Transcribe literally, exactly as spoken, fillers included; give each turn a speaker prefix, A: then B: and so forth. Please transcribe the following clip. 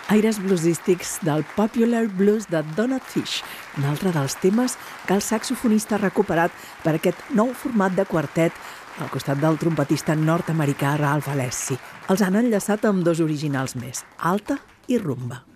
A: Aires bluesístics del Popular Blues de Donald Fish, un altre dels temes que el saxofonista ha recuperat per aquest nou format de quartet al costat del trompetista nord-americà Ralph Alessi. Els han enllaçat amb dos originals més, alta i rumba.